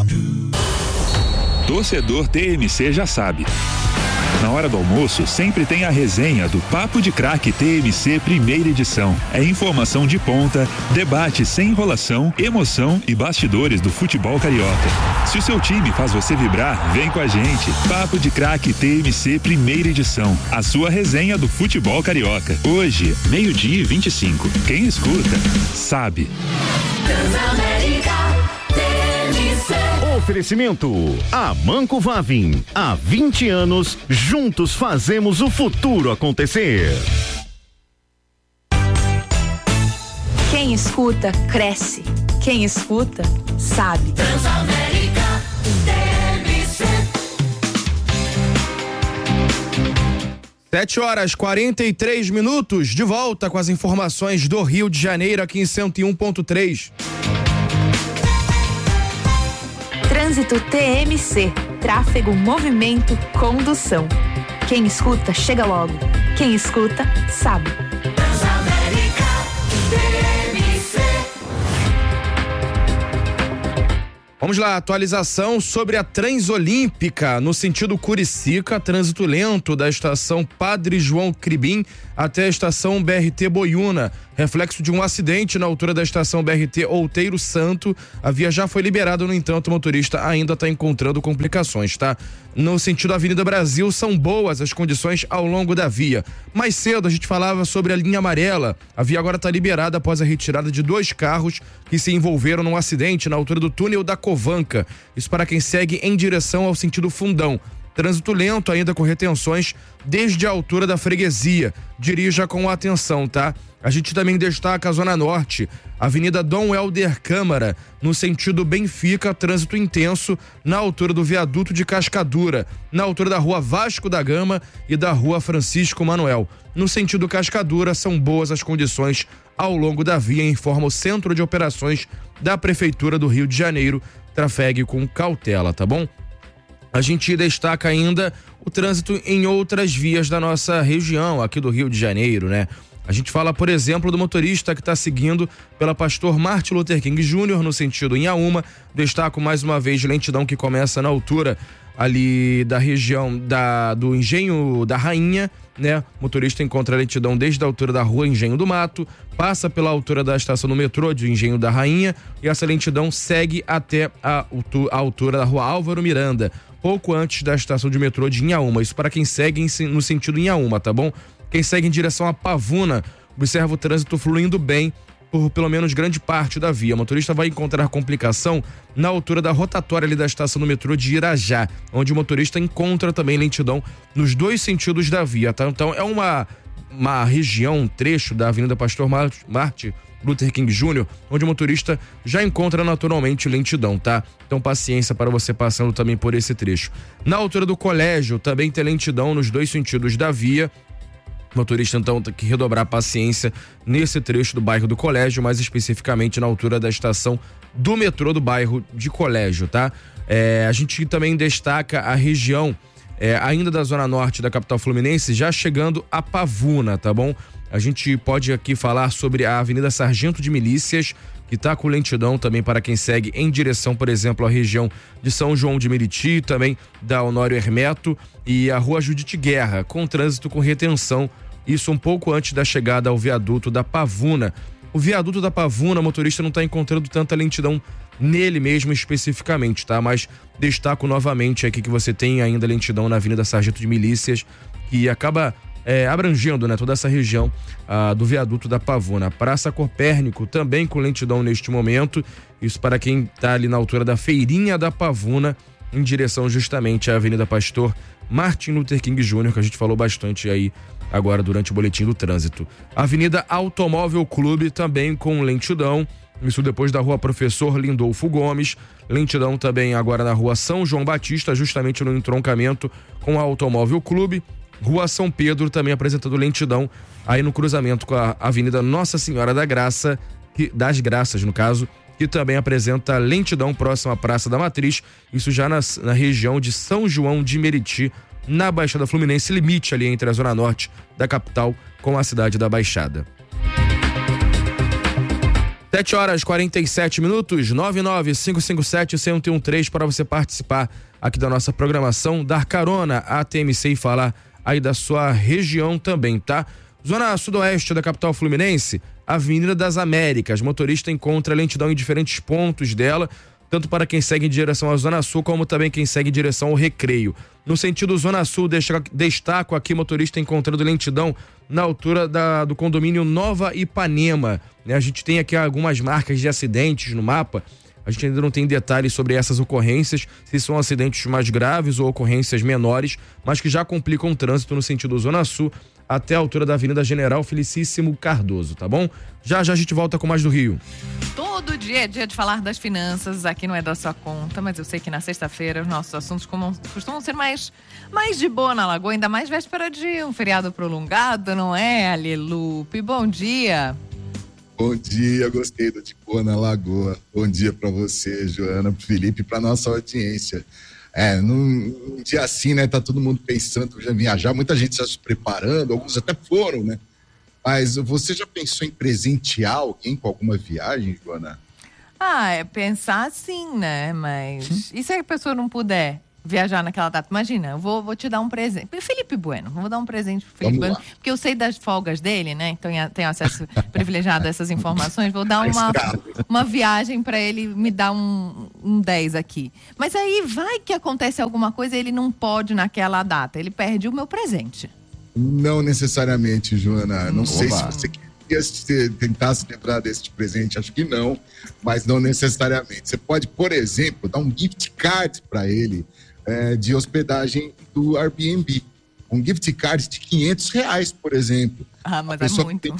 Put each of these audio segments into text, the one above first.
Torcedor TMC já sabe. Na hora do almoço, sempre tem a resenha do Papo de Craque TMC primeira edição. É informação de ponta, debate sem enrolação, emoção e bastidores do futebol carioca. Se o seu time faz você vibrar, vem com a gente. Papo de Craque TMC primeira edição. A sua resenha do futebol carioca. Hoje, 12:25. Quem escuta, sabe. Oferecimento Amanco Vavin. Há 20 anos, juntos fazemos o futuro acontecer. Quem escuta, cresce. Quem escuta, sabe. Transamérica TMC. 7h43, de volta com as informações do Rio de Janeiro aqui em 101.3. Trânsito TMC, tráfego, movimento, condução. Quem escuta, chega logo. Quem escuta, sabe. Transamérica TMC. Vamos lá, atualização sobre a Transolímpica, no sentido Curicica, trânsito lento da estação Padre João Cribim até a estação BRT Boiúna, reflexo de um acidente na altura da estação BRT Outeiro Santo. A via já foi liberada, no entanto, o motorista ainda está encontrando complicações, tá? No sentido Avenida Brasil, são boas as condições ao longo da via. Mais cedo a gente falava sobre a linha amarela. A via agora está liberada após a retirada de 2 carros que se envolveram num acidente na altura do túnel da Covanca. Isso para quem segue em direção ao sentido Fundão. Trânsito lento ainda com retenções desde a altura da Freguesia. Dirija com atenção, tá? A gente também destaca a Zona Norte, Avenida Dom Helder Câmara, no sentido Benfica, trânsito intenso na altura do viaduto de Cascadura, na altura da Rua Vasco da Gama e da Rua Francisco Manuel. No sentido Cascadura, são boas as condições ao longo da via, informa o Centro de Operações da Prefeitura do Rio de Janeiro. Trafegue com cautela, tá bom? A gente destaca ainda o trânsito em outras vias da nossa região, aqui do Rio de Janeiro, né? A gente fala, por exemplo, do motorista que está seguindo pela Pastor Martin Luther King Jr. no sentido Inhaúma. Destaco mais uma vez lentidão que começa na altura ali da região do Engenho da Rainha, né? O motorista encontra lentidão desde a altura da rua Engenho do Mato, passa pela altura da estação do metrô de Engenho da Rainha e essa lentidão segue até a altura da rua Álvaro Miranda, pouco antes da estação de metrô de Inhaúma. Isso para quem segue no sentido Inhaúma, tá bom? Quem segue em direção a Pavuna, observa o trânsito fluindo bem por pelo menos grande parte da via. O motorista vai encontrar complicação na altura da rotatória ali da estação do metrô de Irajá, onde o motorista encontra também lentidão nos 2 sentidos da via, tá? Então é uma região, um trecho da Avenida Pastor Martin Luther King Jr., onde o motorista já encontra naturalmente lentidão, tá? Então paciência para você passando também por esse trecho. Na altura do colégio também tem lentidão nos 2 sentidos da via. O motorista então tem que redobrar a paciência nesse trecho do bairro do Colégio, mais especificamente na altura da estação do metrô do bairro de Colégio, tá? A gente também destaca a região ainda da Zona Norte da capital fluminense, já chegando a Pavuna, tá bom? A gente pode aqui falar sobre a Avenida Sargento de Milícias, que está com lentidão também para quem segue em direção, por exemplo, à região de São João de Meriti, também da Honório Hermeto e a Rua Judite Guerra, com trânsito com retenção, isso um pouco antes da chegada ao viaduto da Pavuna. O viaduto da Pavuna, o motorista não está encontrando tanta lentidão nele mesmo especificamente, tá? Mas destaco novamente aqui que você tem ainda lentidão na Avenida Sargento de Milícias, que acaba abrangendo, né, toda essa região do viaduto da Pavuna. Praça Copérnico também com lentidão neste momento, isso para quem está ali na altura da Feirinha da Pavuna, em direção justamente à Avenida Pastor Martin Luther King Jr., que a gente falou bastante aí agora durante o boletim do trânsito. Avenida Automóvel Clube também com lentidão, isso depois da Rua Professor Lindolfo Gomes, lentidão também agora na Rua São João Batista, justamente no entroncamento com a Automóvel Clube. Rua São Pedro também apresentando lentidão aí no cruzamento com a Avenida Nossa Senhora das Graças, no caso, que também apresenta lentidão próximo à Praça da Matriz, isso já na região de São João de Meriti, na Baixada Fluminense, limite ali entre a Zona Norte da capital com a cidade da Baixada. 7h47, 99-557-1013 para você participar aqui da nossa programação, dar carona à TMC e falar aí da sua região também, tá? Zona sudoeste da capital fluminense, Avenida das Américas. Motorista encontra lentidão em diferentes pontos dela, tanto para quem segue em direção à Zona Sul, como também quem segue em direção ao Recreio. No sentido Zona Sul, destaco aqui motorista encontrando lentidão na altura do condomínio Nova Ipanema. A gente tem aqui algumas marcas de acidentes no mapa. A gente ainda não tem detalhes sobre essas ocorrências, se são acidentes mais graves ou ocorrências menores, mas que já complicam o trânsito no sentido Zona Sul até a altura da Avenida General Felicíssimo Cardoso, tá bom? Já a gente volta com mais do Rio. Todo dia é dia de falar das finanças, aqui não é da sua conta, mas eu sei que na sexta-feira os nossos assuntos costumam ser mais de boa na Lagoa, ainda mais véspera de um feriado prolongado, não é, Alelupe? Bom dia. Bom dia, gostei do de boa na Lagoa. Bom dia para você, Joana, pro Felipe, para nossa audiência. Num dia assim, né, tá todo mundo pensando já em viajar, muita gente já se preparando, alguns até foram, né? Mas você já pensou em presentear alguém com alguma viagem, Joana? É pensar sim, né? Mas e se a pessoa não puder viajar naquela data? Imagina, eu vou te dar um presente. Felipe Bueno, vou dar um presente pro Felipe Bueno, porque eu sei das folgas dele, né? Então tenho acesso privilegiado a essas informações. Vou dar uma viagem para ele me dar um 10 aqui. Mas aí vai que acontece alguma coisa e ele não pode naquela data. Ele perde o meu presente. Não necessariamente, Joana. Não sei se você queria tentar se livrar desse presente, acho que não, mas não necessariamente. Você pode, por exemplo, dar um gift card para ele de hospedagem do Airbnb. Um gift card de R$500, por exemplo. Mas é muito.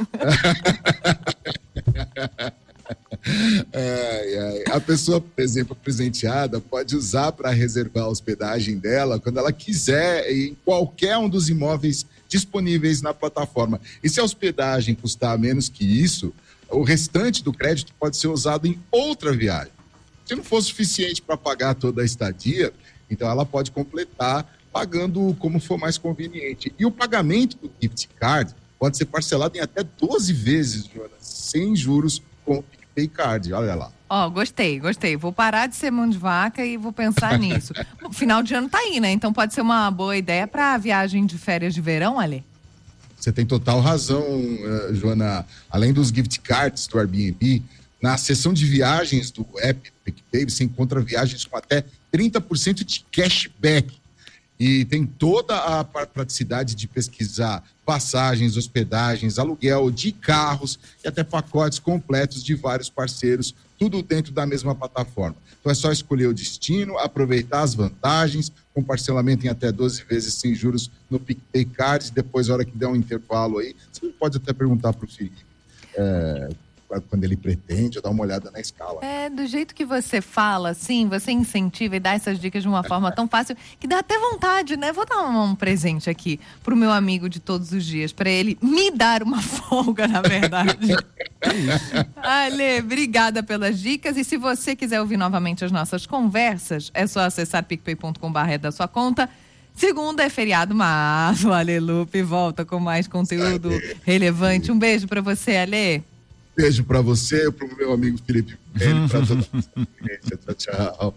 A pessoa, por exemplo, presenteada, pode usar para reservar a hospedagem dela quando ela quiser em qualquer um dos imóveis disponíveis na plataforma. E se a hospedagem custar menos que isso, o restante do crédito pode ser usado em outra viagem. Se não for suficiente para pagar toda a estadia, então ela pode completar pagando como for mais conveniente. E o pagamento do gift card pode ser parcelado em até 12 vezes, Joana, sem juros, com o PicPay Card. Olha lá. Gostei. Vou parar de ser mão de vaca e vou pensar nisso. O final de ano tá aí, né? Então pode ser uma boa ideia para a viagem de férias de verão, Ale? Você tem total razão, Joana. Além dos gift cards do Airbnb, na seção de viagens do app PicPay, você encontra viagens com até 30% de cashback. E tem toda a praticidade de pesquisar passagens, hospedagens, aluguel de carros e até pacotes completos de vários parceiros, tudo dentro da mesma plataforma. Então é só escolher o destino, aproveitar as vantagens, com parcelamento em até 12 vezes sem juros no PicPay Card. Depois, na hora que der um intervalo aí, você pode até perguntar para o Felipe quando ele pretende, ou dar uma olhada na escala. Do jeito que você fala, assim, você incentiva e dá essas dicas de uma forma tão fácil que dá até vontade, né? Vou dar um presente aqui pro meu amigo de todos os dias, para ele me dar uma folga, na verdade. Ale, obrigada pelas dicas, e se você quiser ouvir novamente as nossas conversas, é só acessar picpay.com.br da sua conta. Segunda é feriado, mas o Alelupe volta com mais conteúdo relevante. Um beijo para você, Ale. Beijo para você, para o meu amigo Felipe, para toda a nossa tchau.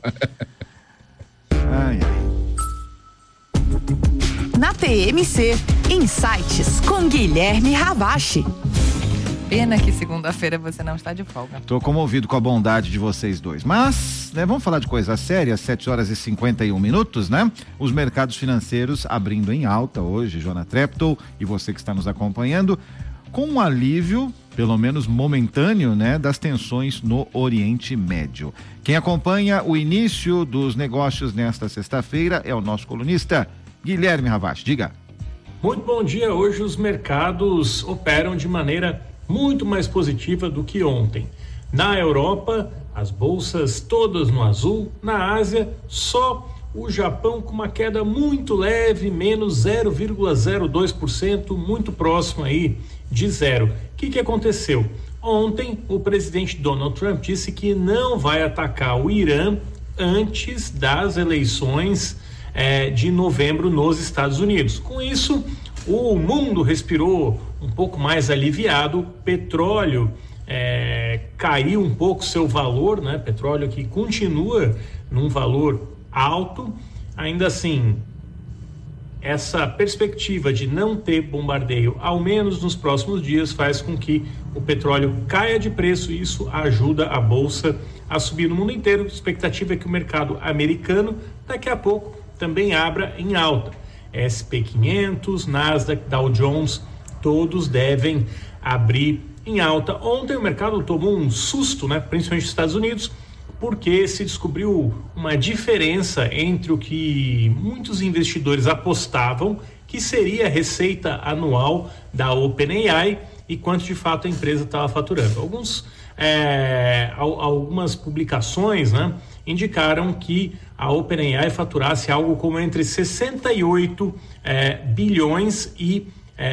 Na TMC, Insights com Guilherme Ravache. Pena que segunda-feira você não está de folga. Tô comovido com a bondade de vocês dois. Mas, vamos falar de coisa séria, 7h51, né? Os mercados financeiros abrindo em alta hoje, Joana Treptow, e você que está nos acompanhando, com um alívio, pelo menos momentâneo, né, das tensões no Oriente Médio. Quem acompanha o início dos negócios nesta sexta-feira é o nosso colunista Guilherme Ravache. Diga. Muito bom dia. Hoje os mercados operam de maneira muito mais positiva do que ontem. Na Europa, as bolsas todas no azul. Na Ásia, só o Japão com uma queda muito leve, menos 0,02%, muito próximo aí de zero. O que aconteceu? Ontem, o presidente Donald Trump disse que não vai atacar o Irã antes das eleições de novembro nos Estados Unidos. Com isso, o mundo respirou um pouco mais aliviado. Petróleo caiu um pouco seu valor, né? Petróleo que continua num valor alto, ainda assim, essa perspectiva de não ter bombardeio, ao menos nos próximos dias, faz com que o petróleo caia de preço e isso ajuda a bolsa a subir no mundo inteiro. A expectativa é que o mercado americano daqui a pouco também abra em alta. S&P 500, Nasdaq, Dow Jones, todos devem abrir em alta. Ontem o mercado tomou um susto, né, principalmente nos Estados Unidos, porque se descobriu uma diferença entre o que muitos investidores apostavam que seria a receita anual da OpenAI e quanto de fato a empresa estava faturando. Algumas publicações, né, indicaram que a OpenAI faturasse algo como entre 68 bilhões e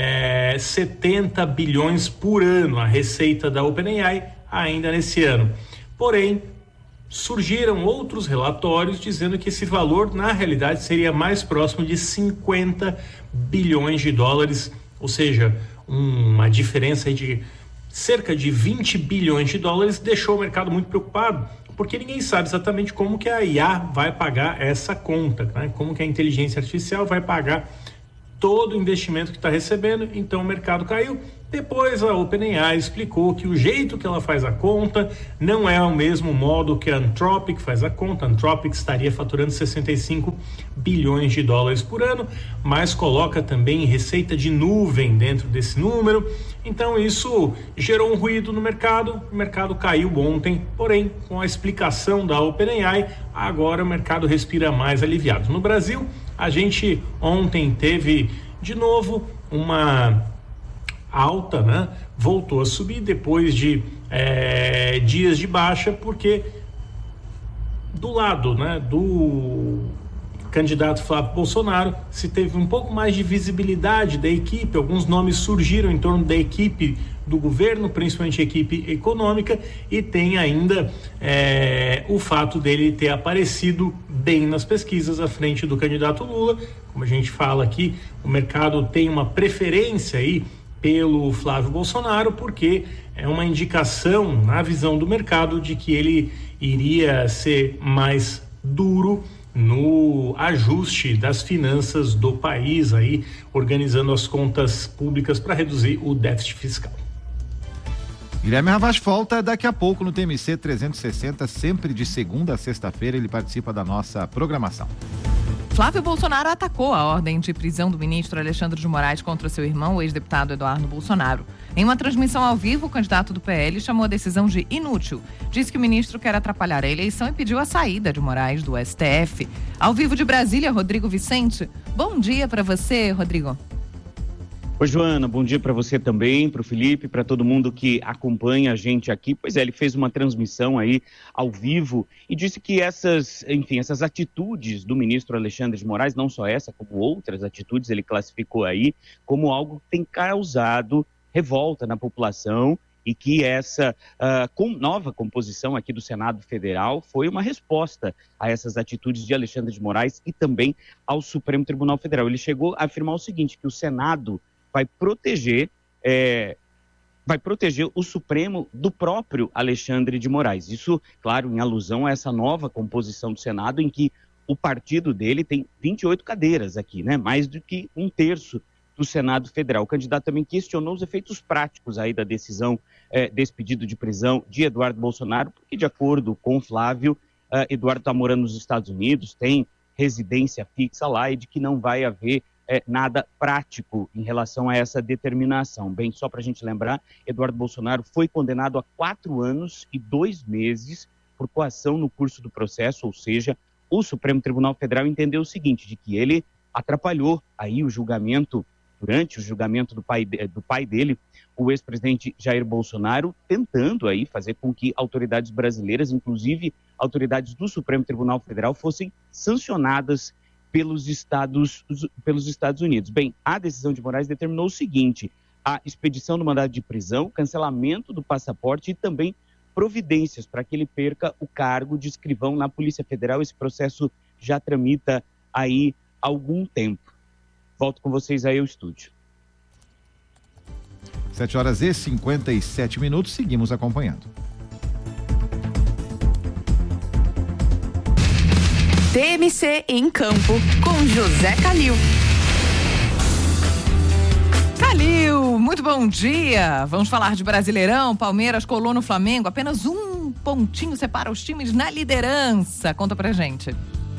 70 bilhões por ano, a receita da OpenAI ainda nesse ano. Porém, surgiram outros relatórios dizendo que esse valor, na realidade, seria mais próximo de 50 bilhões de dólares, ou seja, uma diferença de cerca de 20 bilhões de dólares, deixou o mercado muito preocupado, porque ninguém sabe exatamente como que a IA vai pagar essa conta, né? Como que a inteligência artificial vai pagar todo o investimento que está recebendo. Então o mercado caiu. Depois a OpenAI explicou que o jeito que ela faz a conta não é o mesmo modo que a Anthropic faz a conta. A Anthropic estaria faturando 65 bilhões de dólares por ano, mas coloca também receita de nuvem dentro desse número. Então isso gerou um ruído no mercado, o mercado caiu ontem, porém com a explicação da OpenAI, agora o mercado respira mais aliviado. No Brasil, a gente ontem teve de novo uma alta, né? Voltou a subir depois de dias de baixa, porque do lado, né, do candidato Flávio Bolsonaro se teve um pouco mais de visibilidade da equipe, alguns nomes surgiram em torno da equipe do governo, principalmente a equipe econômica, e tem ainda o fato dele ter aparecido bem nas pesquisas à frente do candidato Lula. Como a gente fala aqui, o mercado tem uma preferência aí pelo Flávio Bolsonaro, porque é uma indicação na visão do mercado de que ele iria ser mais duro no ajuste das finanças do país, aí organizando as contas públicas para reduzir o déficit fiscal. Guilherme Ravache volta daqui a pouco no TMC 360, sempre de segunda a sexta-feira ele participa da nossa programação. Flávio Bolsonaro atacou a ordem de prisão do ministro Alexandre de Moraes contra seu irmão, o ex-deputado Eduardo Bolsonaro. Em uma transmissão ao vivo, o candidato do PL chamou a decisão de inútil. Disse que o ministro quer atrapalhar a eleição e pediu a saída de Moraes do STF. Ao vivo de Brasília, Rodrigo Vicente. Bom dia para você, Rodrigo. Oi, Joana, bom dia para você também, para o Felipe, para todo mundo que acompanha a gente aqui. Pois é, ele fez uma transmissão aí ao vivo e disse que essas atitudes do ministro Alexandre de Moraes, não só essa, como outras atitudes, ele classificou aí como algo que tem causado revolta na população e que essa nova composição aqui do Senado Federal foi uma resposta a essas atitudes de Alexandre de Moraes e também ao Supremo Tribunal Federal. Ele chegou a afirmar o seguinte, que o Senado vai proteger o Supremo do próprio Alexandre de Moraes. Isso, claro, em alusão a essa nova composição do Senado, em que o partido dele tem 28 cadeiras aqui, né? Mais do que um terço do Senado Federal. O candidato também questionou os efeitos práticos aí da decisão desse pedido de prisão de Eduardo Bolsonaro, porque, de acordo com Flávio, Eduardo está morando nos Estados Unidos, tem residência fixa lá e de que não vai haver nada prático em relação a essa determinação. Bem, só para a gente lembrar, Eduardo Bolsonaro foi condenado a 4 anos e 2 meses por coação no curso do processo, ou seja, o Supremo Tribunal Federal entendeu o seguinte, de que ele atrapalhou aí o julgamento, durante o julgamento do pai dele, o ex-presidente Jair Bolsonaro, tentando aí fazer com que autoridades brasileiras, inclusive autoridades do Supremo Tribunal Federal, fossem sancionadas pelos Estados Unidos. Bem, a decisão de Moraes determinou o seguinte, a expedição do mandado de prisão, cancelamento do passaporte e também providências para que ele perca o cargo de escrivão na Polícia Federal. Esse processo já tramita aí há algum tempo. Volto com vocês aí ao estúdio. 7h57, seguimos acompanhando. TMC em campo com José Calil. Calil, muito bom dia. Vamos falar de Brasileirão. Palmeiras colou no Flamengo. Apenas um pontinho separa os times na liderança. Conta pra gente.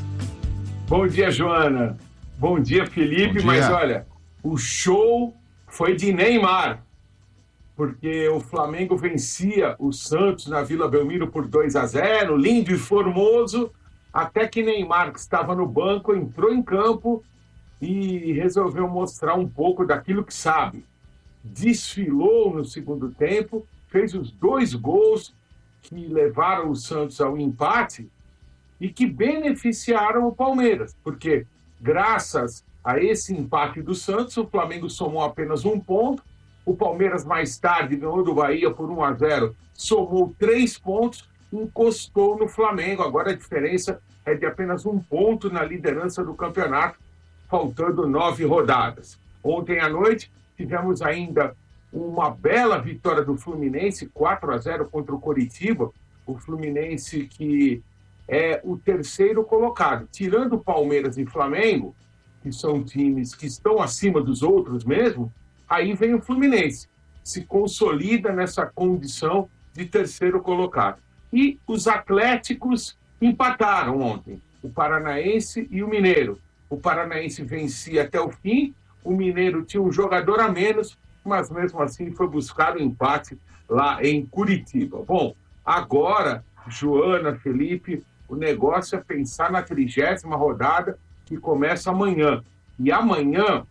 Bom dia, Joana. Bom dia, Felipe. Bom dia. Mas olha, o show foi de Neymar, porque o Flamengo vencia o Santos na Vila Belmiro por 2-0, lindo e formoso, até que Neymar, que estava no banco, entrou em campo e resolveu mostrar um pouco daquilo que sabe. Desfilou no segundo tempo, fez os 2 gols que levaram o Santos ao empate e que beneficiaram o Palmeiras, porque graças a esse empate do Santos, o Flamengo somou apenas 1 ponto, o Palmeiras mais tarde ganhou do Bahia por 1-0, somou 3 pontos, encostou no Flamengo. Agora a diferença é de apenas 1 ponto na liderança do campeonato, faltando 9 rodadas. Ontem à noite tivemos ainda uma bela vitória do Fluminense, 4-0 contra o Coritiba. O Fluminense que é o 3º colocado. Tirando Palmeiras e Flamengo, que são times que estão acima dos outros mesmo, aí vem o Fluminense. Se consolida nessa condição de 3º colocado. E os Atléticos empataram ontem, o Paranaense e o Mineiro. O Paranaense vencia até o fim, o Mineiro tinha um jogador a menos, mas mesmo assim foi buscar o empate lá em Curitiba. Bom, agora, Joana, Felipe, o negócio é pensar na 30ª rodada que começa amanhã. E amanhã,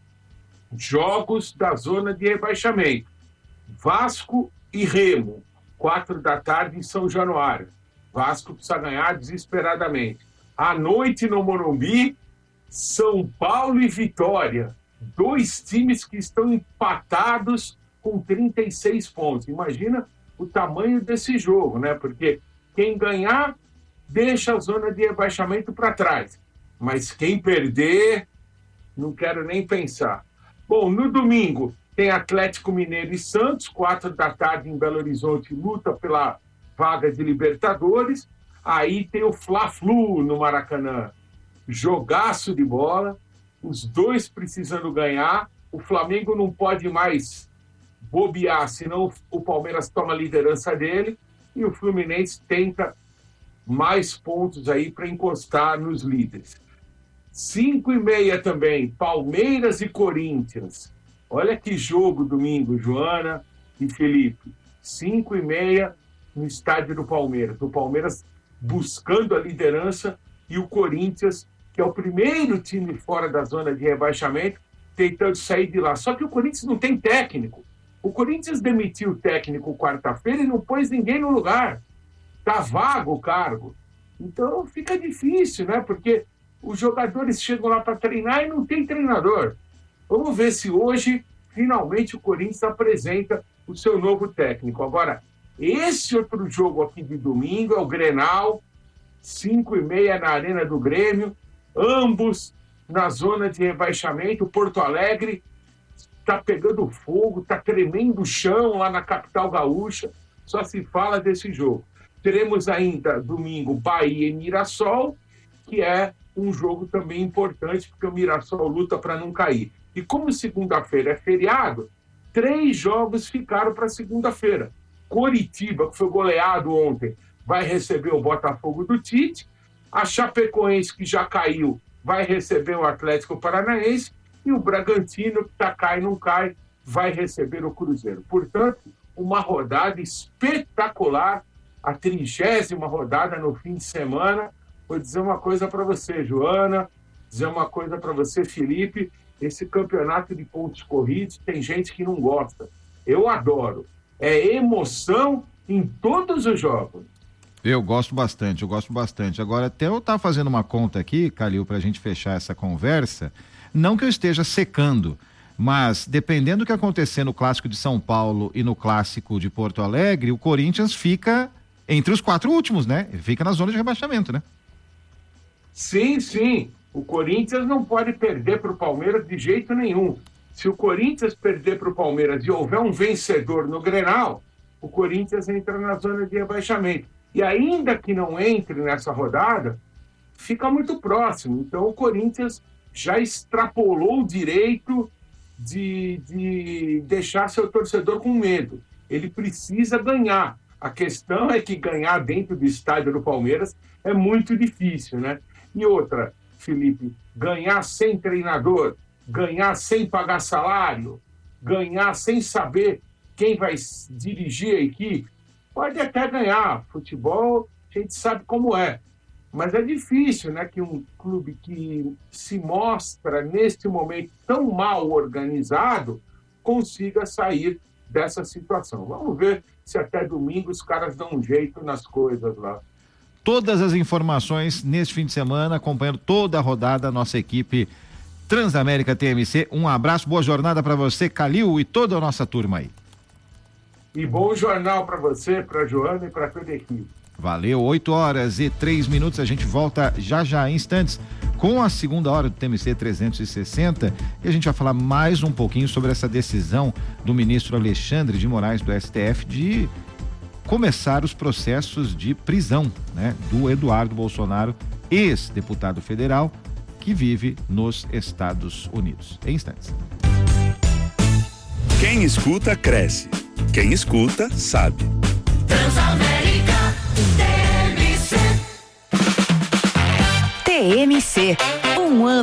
jogos da zona de rebaixamento. Vasco e Remo, 4 da tarde em São Januário. Vasco precisa ganhar desesperadamente. À noite no Morumbi, São Paulo e Vitória. 2 times que estão empatados com 36 pontos. Imagina o tamanho desse jogo, né? Porque quem ganhar deixa a zona de rebaixamento para trás. Mas quem perder, não quero nem pensar. Bom, no domingo tem Atlético Mineiro e Santos, 4 da tarde em Belo Horizonte, luta pela vaga de Libertadores. Aí tem o Fla-Flu no Maracanã. Jogaço de bola, os 2 precisando ganhar. O Flamengo não pode mais bobear, senão o Palmeiras toma a liderança dele. E o Fluminense tenta mais pontos aí para encostar nos líderes. 5h30 também, Palmeiras e Corinthians. Olha que jogo domingo, Joana e Felipe. 5h30 no estádio do Palmeiras. O Palmeiras buscando a liderança e o Corinthians, que é o primeiro time fora da zona de rebaixamento, tentando sair de lá. Só que o Corinthians não tem técnico. O Corinthians demitiu o técnico quarta-feira e não pôs ninguém no lugar. Está vago o cargo. Então fica difícil, né? Porque os jogadores chegam lá para treinar e não tem treinador. Vamos ver se hoje, finalmente, o Corinthians apresenta o seu novo técnico. Agora, esse outro jogo aqui de domingo é o Grenal, 5h30 na Arena do Grêmio, ambos na zona de rebaixamento. Porto Alegre está pegando fogo, está tremendo o chão lá na capital gaúcha, só se fala desse jogo. Teremos ainda domingo Bahia e Mirassol, que é um jogo também importante, porque o Mirassol luta para não cair. E como segunda-feira é feriado, 3 jogos ficaram para segunda-feira. Coritiba, que foi goleado ontem, vai receber o Botafogo do Tite. A Chapecoense, que já caiu, vai receber o Atlético Paranaense. E o Bragantino, que tá cai, não cai, vai receber o Cruzeiro. Portanto, uma rodada espetacular, a 30ª rodada no fim de semana. Vou dizer uma coisa para você, Joana, dizer uma coisa para você, Felipe. Esse campeonato de pontos corridos, tem gente que não gosta. Eu adoro. É emoção em todos os jogos. Eu gosto bastante. Agora, até eu estava fazendo uma conta aqui, Calil, para a gente fechar essa conversa. Não que eu esteja secando, mas dependendo do que acontecer no Clássico de São Paulo e no Clássico de Porto Alegre, o Corinthians fica entre os 4 últimos, né? Fica na zona de rebaixamento, né? Sim, sim. O Corinthians não pode perder para o Palmeiras de jeito nenhum. Se o Corinthians perder para o Palmeiras e houver um vencedor no Grenal, o Corinthians entra na zona de rebaixamento. E ainda que não entre nessa rodada, fica muito próximo. Então o Corinthians já extrapolou o direito de deixar seu torcedor com medo. Ele precisa ganhar. A questão é que ganhar dentro do estádio do Palmeiras é muito difícil, né? E outra, Felipe, ganhar sem treinador, ganhar sem pagar salário, ganhar sem saber quem vai dirigir a equipe, pode até ganhar. Futebol, a gente sabe como é. Mas é difícil, né, que um clube que se mostra, neste momento, tão mal organizado, consiga sair dessa situação. Vamos ver se até domingo os caras dão um jeito nas coisas lá. Todas as informações neste fim de semana, acompanhando toda a rodada, nossa equipe Transamérica TMC. Um abraço, boa jornada para você, Calil, e toda a nossa turma aí. E bom jornal para você, para a Joana e para toda a equipe. Valeu, 8h03, a gente volta já em instantes com a segunda hora do TMC 360 e a gente vai falar mais um pouquinho sobre essa decisão do ministro Alexandre de Moraes do STF de começar os processos de prisão, né, do Eduardo Bolsonaro, ex-deputado federal que vive nos Estados Unidos. Em instantes. Quem escuta, cresce. Quem escuta, sabe. Transamérica TMC. TMC.